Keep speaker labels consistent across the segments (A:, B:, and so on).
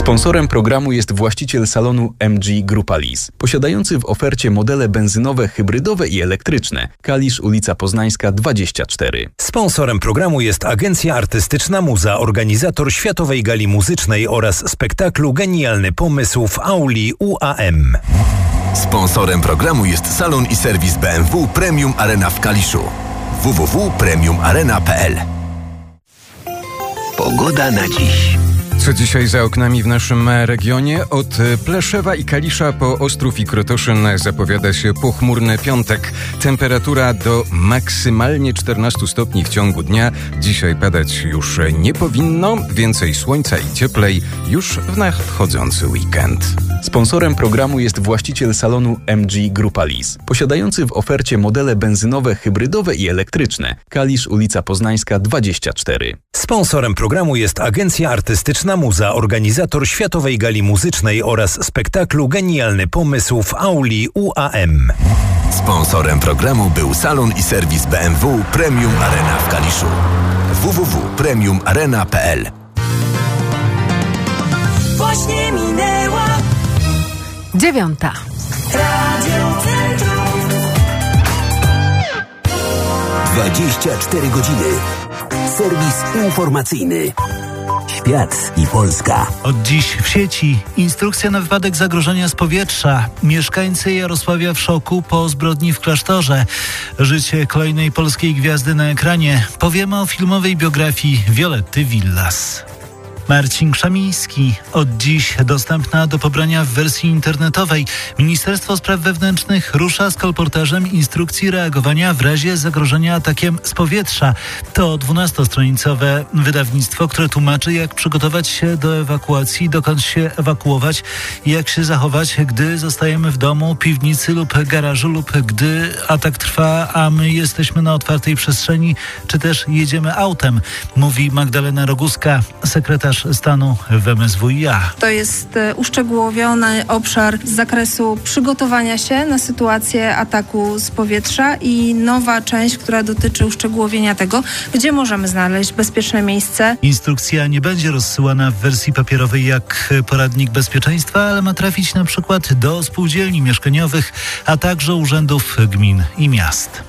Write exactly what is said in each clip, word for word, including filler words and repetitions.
A: Sponsorem programu jest właściciel salonu M G Grupa Lease, posiadający w ofercie modele benzynowe, hybrydowe i elektryczne. Kalisz, ulica Poznańska dwadzieścia cztery.
B: Sponsorem programu jest Agencja Artystyczna Muza, organizator Światowej Gali Muzycznej oraz spektaklu Genialny Pomysł w auli U A M.
C: Sponsorem programu jest salon i serwis B M W Premium Arena w Kaliszu. w w w kropka premium arena kropka p l. Pogoda na dziś.
D: Co dzisiaj za oknami w naszym regionie? Od Pleszewa i Kalisza po Ostrów i Krotoszyn zapowiada się pochmurny piątek. Temperatura do maksymalnie czternastu stopni w ciągu dnia. Dzisiaj padać już nie powinno. Więcej słońca i cieplej już w nadchodzący weekend.
A: Sponsorem programu jest właściciel salonu M G Grupa Lease, posiadający w ofercie modele benzynowe, hybrydowe i elektryczne. Kalisz, ulica Poznańska dwadzieścia cztery.
B: Sponsorem programu jest Agencja Artystyczna Muza, organizator Światowej Gali Muzycznej oraz spektaklu Genialny Pomysł w auli U A M.
C: Sponsorem programu był salon i serwis B M W Premium Arena w Kaliszu. w w w kropka premium arena kropka p l.
E: Właśnie minęła
F: dziewiąta.
E: Radio Centrum.
G: dwadzieścia cztery godziny. Serwis informacyjny. Świat i Polska.
H: Od dziś w sieci instrukcja na wypadek zagrożenia z powietrza. Mieszkańcy Jarosławia w szoku po zbrodni w klasztorze. Życie kolejnej polskiej gwiazdy na ekranie. Powiemy o filmowej biografii Violetty Villas. Marcin Krzamiński. Od dziś dostępna do pobrania w wersji internetowej. Ministerstwo Spraw Wewnętrznych rusza z kolportażem instrukcji reagowania w razie zagrożenia atakiem z powietrza. To dwunastostronicowe wydawnictwo, które tłumaczy, jak przygotować się do ewakuacji, dokąd się ewakuować i jak się zachować, gdy zostajemy w domu, piwnicy lub garażu, lub gdy atak trwa, a my jesteśmy na otwartej przestrzeni, czy też jedziemy autem, mówi Magdalena Roguska, sekretarz stanu w M S W i A.
I: To jest uszczegółowiony obszar z zakresu przygotowania się na sytuację ataku z powietrza i nowa część, która dotyczy uszczegółowienia tego, gdzie możemy znaleźć bezpieczne miejsce.
H: Instrukcja nie będzie rozsyłana w wersji papierowej jak poradnik bezpieczeństwa, ale ma trafić na przykład do spółdzielni mieszkaniowych, a także urzędów gmin i miast.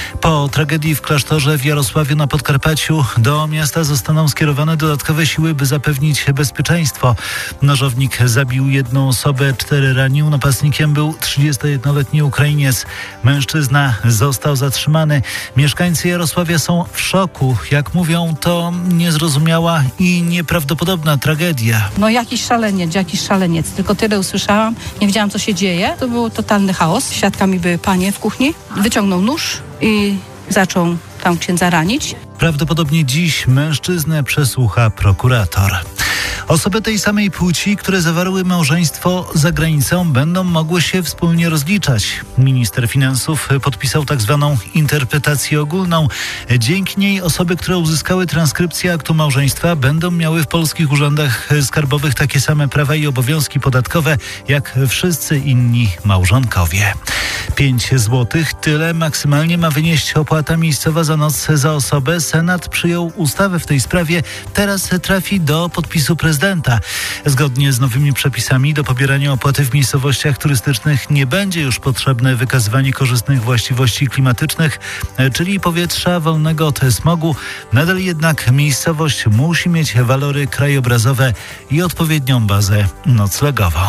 H: Po tragedii w klasztorze w Jarosławiu na Podkarpaciu do miasta zostaną skierowane dodatkowe siły, by zapewnić bezpieczeństwo. Nożownik zabił jedną osobę, cztery ranił. Napastnikiem był trzydziestojednoletni Ukrainiec. Mężczyzna został zatrzymany. Mieszkańcy Jarosławia są w szoku. Jak mówią, to niezrozumiała i nieprawdopodobna tragedia.
F: No jakiś szaleniec, jakiś szaleniec. Tylko tyle usłyszałam. Nie wiedziałam, co się dzieje. To był totalny chaos. Świadkami były panie w kuchni. Wyciągnął nóż i zaczął tam księdza ranić.
H: Prawdopodobnie dziś mężczyznę przesłucha prokurator. Osoby tej samej płci, które zawarły małżeństwo za granicą, będą mogły się wspólnie rozliczać. Minister finansów podpisał tak zwaną interpretację ogólną. Dzięki niej osoby, które uzyskały transkrypcję aktu małżeństwa, będą miały w polskich urzędach skarbowych takie same prawa i obowiązki podatkowe, jak wszyscy inni małżonkowie. pięć złotych, tyle maksymalnie ma wynieść opłata miejscowa za noc za osobę. Senat przyjął ustawę w tej sprawie. Teraz trafi do podpisu prezydenta. Zgodnie z nowymi przepisami do pobierania opłaty w miejscowościach turystycznych nie będzie już potrzebne wykazywanie korzystnych właściwości klimatycznych, czyli powietrza wolnego od smogu. Nadal jednak miejscowość musi mieć walory krajobrazowe i odpowiednią bazę noclegową.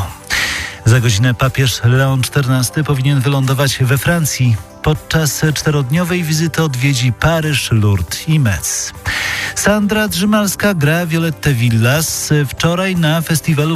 H: Za godzinę papież Leon czternasty powinien wylądować we Francji. Podczas czterodniowej wizyty odwiedzi Paryż, Lourdes i Metz. Sandra Drzymalska gra Violettę Villas. Wczoraj na festiwalu